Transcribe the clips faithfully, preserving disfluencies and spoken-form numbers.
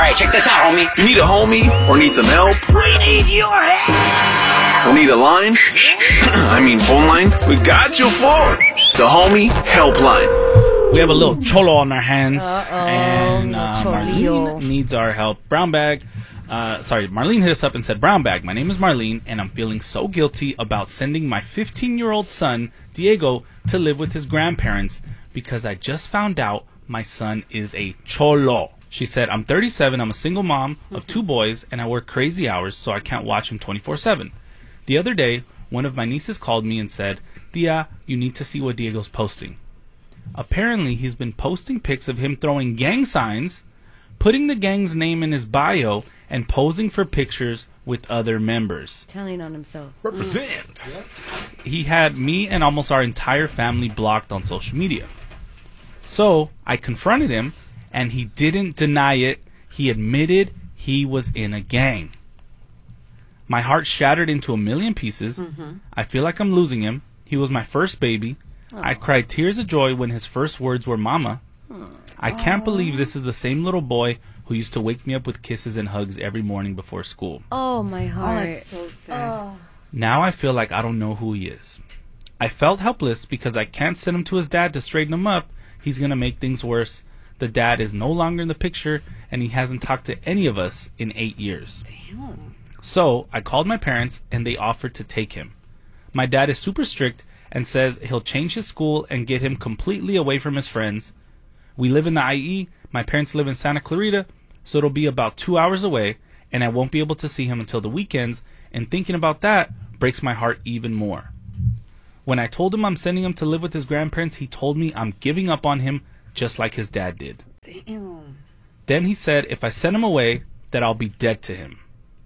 Alright, check this out, homie. You need a homie or need some help? We need your help. Or need a line? I mean phone line? We got you for the Homie Helpline. We have a little cholo on our hands. Uh-oh, and uh, cholillo. Marlene needs our help. Brown Bag. Uh, sorry, Marlene hit us up and said, Brown Bag, my name is Marlene, and I'm feeling so guilty about sending my fifteen-year-old son, Diego, to live with his grandparents because I just found out my son is a cholo. She said, I'm thirty-seven, I'm a single mom of two boys, and I work crazy hours, so I can't watch him twenty-four seven. The other day, one of my nieces called me and said, Tia, you need to see what Diego's posting. Apparently, he's been posting pics of him throwing gang signs, putting the gang's name in his bio, and posing for pictures with other members. Telling on himself. Represent. Mm. He had me and almost our entire family blocked on social media. So I confronted him, and he didn't deny it. He admitted he was in a gang. My heart shattered into a million pieces. Mm-hmm. I feel like I'm losing him. He was my first baby. Aww. I cried tears of joy when his first words were mama. Aww. I can't believe this is the same little boy who used to wake me up with kisses and hugs every morning before school. Oh, my heart. Oh, that's so sad. Oh. Now I feel like I don't know who he is. I felt helpless because I can't send him to his dad to straighten him up. He's going to make things worse. The dad is no longer in the picture, and he hasn't talked to any of us in eight years. Damn. So I called my parents, and they offered to take him. My dad is super strict and says he'll change his school and get him completely away from his friends. We live in the I E. My parents live in Santa Clarita, so it'll be about two hours away, and I won't be able to see him until the weekends, and thinking about that breaks my heart even more. When I told him I'm sending him to live with his grandparents, he told me I'm giving up on him just like his dad did. Damn. Then he said if I send him away, that I'll be dead to him.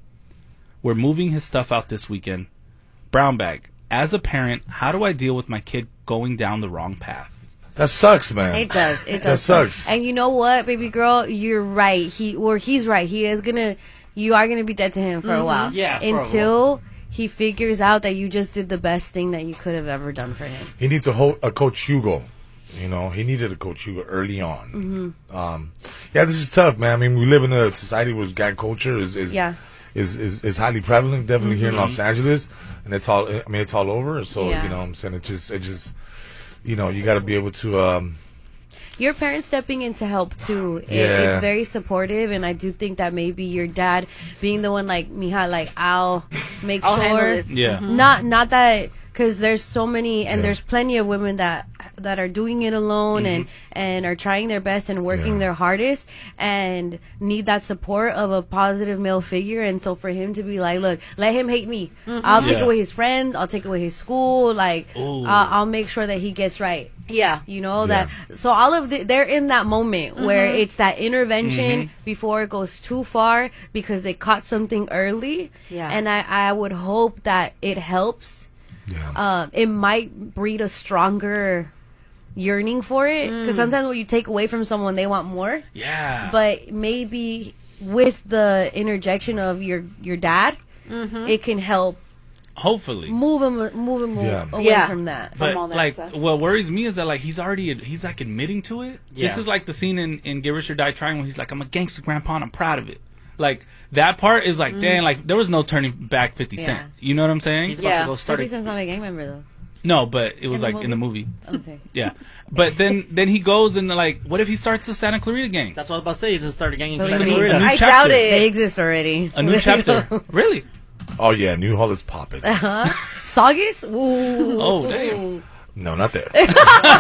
We're moving his stuff out this weekend. Brown Bag, as a parent, how do I deal with my kid going down the wrong path? That sucks, man. It does. It does. That sucks. And you know what, baby girl, you're right. He or he's right. He is gonna. You are gonna be dead to him for mm-hmm. a while. Yeah. Until he figures out that you just did the best thing that you could have ever done for him. He needs a, ho- a Coach Hugo. You know, he needed a Coach Hugo early on. Mm-hmm. Um, yeah, this is tough, man. I mean, we live in a society where gang culture is is, yeah. is, is is highly prevalent. Definitely mm-hmm. here in Los Angeles, and it's all. I mean, it's all over. So yeah. you know, what I'm saying it just it just you know you got to be able to. Um, Your parents stepping in to help too. It, yeah. It's very supportive, and I do think that maybe your dad being the one like Mija, like I'll make I'll sure. Yeah. Mm-hmm. Not not that because there's so many, and yeah. there's plenty of women that that are doing it alone mm-hmm. and and are trying their best and working yeah. their hardest and need that support of a positive male figure. And so for him to be like, look, let him hate me. Mm-hmm. I'll take yeah. away his friends. I'll take away his school. Like uh, I'll make sure that he gets right. Yeah. You know, yeah. that, so all of the, they're in that moment mm-hmm. where it's that intervention mm-hmm. before it goes too far because they caught something early. Yeah. And I, I would hope that it helps. Yeah. Um, it might breed a stronger yearning for it because mm. sometimes when you take away from someone, they want more. Yeah. But maybe with the interjection of your, your dad, mm-hmm. it can help. Hopefully, move him, move him yeah. away yeah. from that. But from all that like, stuff. what worries me is that like he's already he's like admitting to it. Yeah. This is like the scene in, in Get Rich or Die Trying where he's like, "I'm a gangster, grandpa, and I'm proud of it." Like that part is like, mm. dang, like there was no turning back Fifty yeah. Cent. You know what I'm saying? He's about yeah. to go start. Fifty Cent's not a gang member though. No, but it was in like the in the movie. Okay. Yeah, but then then he goes and like, what if he starts the Santa Clarita gang? That's what I was about to say. He's gonna start a gang in Believe Santa me, Clarita. A new I chapter. doubt it. They exist already. A new chapter. Really? Oh yeah, New Hall is popping. Uh-huh. Saugus? Ooh. Oh damn. No, not there. The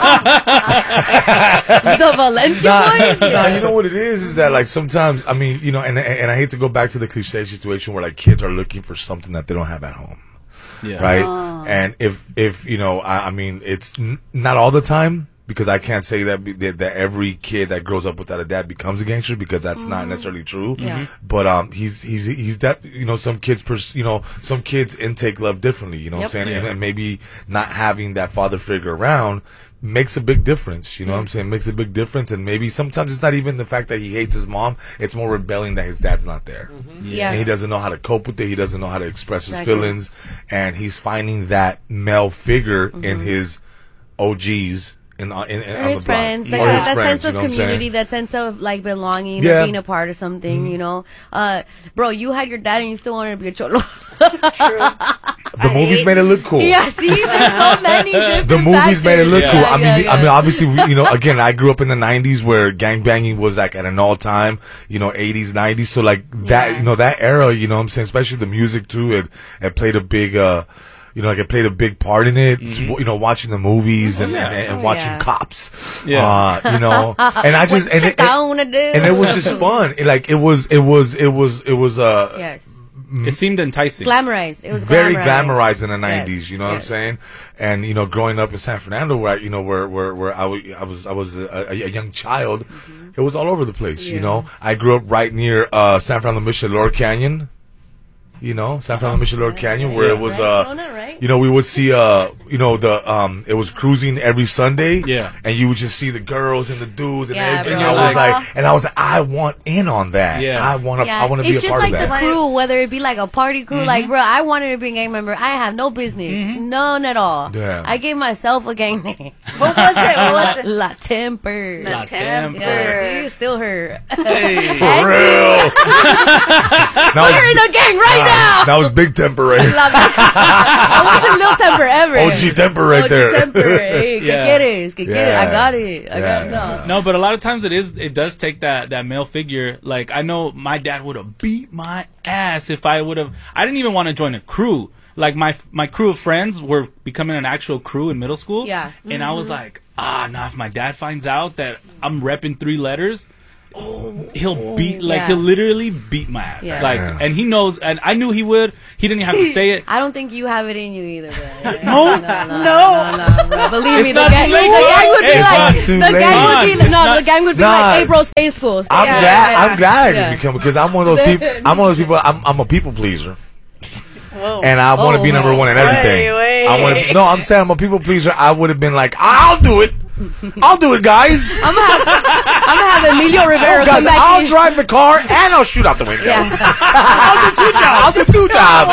Valencia nah, boys? nah, Yeah. you know what it is? Is that like sometimes, I mean, you know, and and I hate to go back to the cliche situation where like kids are looking for something that they don't have at home. Yeah. Right? Oh. And if, if you know, I, I mean, it's n- not all the time, because I can't say that, be, that that every kid that grows up without a dad becomes a gangster, because that's mm-hmm. not necessarily true. Yeah. But um, he's he's he's that you know some kids pers- you know some kids intake love differently. You know Yep. what I'm saying? Yeah. And, and maybe not having that father figure around makes a big difference. You know what I'm saying? Makes a big difference. And maybe sometimes it's not even the fact that he hates his mom. It's more rebelling that his dad's not there. Mm-hmm. Yeah. And he doesn't know how to cope with it. He doesn't know how to express his Exactly. feelings. And he's finding that male figure Mm-hmm. in his O Gs in, in, in Or on his the block. friends, Or like, his that friends, sense you of know what I'm saying? community, that sense of like belonging, Yeah. of being a part of something, you know. Uh, bro, you had your dad and you still wanted to be a cholo. The movies made it look cool. Yeah, see, there's so many different The movies made it look Yeah. cool. Yeah, I mean, yeah, I yeah. mean, obviously, we, you know, again, I grew up in the nineties where gangbanging was like at an all time, you know, eighties, nineties. So like that, Yeah. you know, that era, you know what I'm saying, especially the music too, it, it played a big, uh, you know, like it played a big part in it. Mm-hmm. You know, watching the movies and, yeah. and, and, and Oh, watching yeah. Cops. Yeah. Uh, you know, and I just, and it, I and, wanna do. and it was just fun. It, like it was, it was, it was, it was, uh, Yes. It seemed enticing. Glamorized. It was very glamorized, glamorized in the Yes, nineties. You know what I'm yes. saying? And you know, growing up in San Fernando, where I, you know, where where where I, w- I was I was a, a, a young child, Mm-hmm. it was all over the place. You know, I grew up right near uh, San Fernando Michelor Canyon. You know, San Fernando Michelor Canyon, where it was, Right, uh, Corona, right? you know, we would see, uh, you know, the, um, it was cruising every Sunday. Yeah. And you would just see the girls and the dudes and Yeah, everything. bro. And I was Like- like, and I was like, I want in on that. Yeah. I want to, Yeah, I want to it's be a just part like of the that. crew, whether it be like a party crew. Like, bro, I wanted to be a gang member. I have no business, none at all. Yeah. I gave myself a gang name. What was it? What was it? La Temper. La La Temper. Yeah, see, still her. Hey. For real. Put Now her in the gang right now. that was big temper right La- I wasn't Lil Temper ever. O G temper right O G there. Temper. Hey, que Yeah. quieres? Que quieres? I Yeah. got it. I Yeah. got no. No, but a lot of times it is. It does take that that male figure. Like I know my dad would have beat my ass if I would have. I didn't even want to join a crew. Like my my crew of friends were becoming an actual crew in middle school. Yeah. And I was like, ah, nah. If my dad finds out that I'm repping three letters, he'll beat like Yeah. he'll literally beat my ass. Yeah. Like, Yeah. and he knows, and I knew he would. He didn't have to say it. I don't think you have it in you either, bro. No. no, no, no, no, bro. Believe It's me, the not gang, too the late. gang would be It's like, not the too gang late. would be It's no, not- the gang would be Nah. like, hey, bro, stay in school. Stay I'm in- glad. yeah. I'm glad I Yeah. didn't become because I'm one of those people. I'm one of those people. I'm, I'm a people pleaser, Whoa. and I want to Oh. be number one in everything. Wait, wait. I want to. No, I'm saying I'm a people pleaser. I would have been like, I'll do it. I'll do it, guys. I'm gonna have, I'm gonna have Emilio Rivera Oh, come guys, back I'll in. drive the car and I'll shoot out the window. Yeah, I'll do two jobs. I'll do two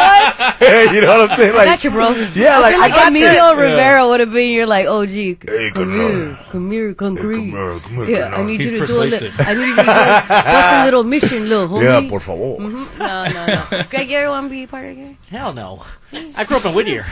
jobs. You know what I'm saying? Like, got you, bro. yeah, like I feel I like got Emilio this. Rivera would have been your like O G. Hey, come come here, here. come here, concrete. come here, come here, Yeah, come I need here. you to He's do a little. persuasive. I need you to do bust a little mission, little homie. Yeah, por favor. No, no, no. Greg, you ever want to be part of it? Hell no. I grew up in Whittier.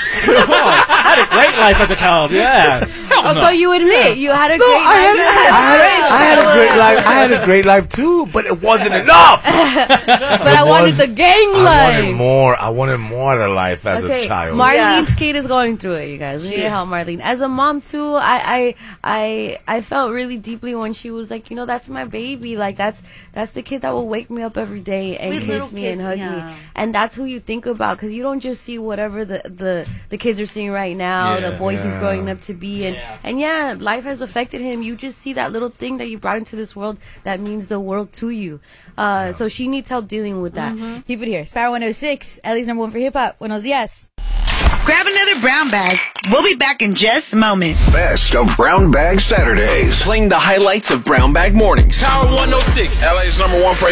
I had a great life as a child. Yeah. Oh, so you admit you had a No, great I had, life? I, had a, I had a great life. I had a great life too, but it wasn't enough. but I wanted was- the gang I life. wanted more. I wanted more out of life as Okay, a child. Marlene's Yeah. kid is going through it, you guys. We need to help Marlene. As a mom too, I, I I I felt really deeply when she was like, you know, that's my baby. Like that's that's the kid that will wake me up every day and We kiss little me and kids, hug yeah. me. And that's who you think about because you don't just see whatever the, the, the kids are seeing right now, Yeah. the boy he's Yeah. growing up to be. And Yeah. and yeah, life has affected him. You just see that little thing that you brought into this world that means the world to you. Uh, so she needs help dealing with that. Keep it here. Sparrow one oh six, Ellie's number one for hip hop. Buenos dias. Grab another brown bag. We'll be back in just a moment. Best of Brown Bag Saturdays. Playing the highlights of Brown Bag Mornings. Power one oh six. L A's number one for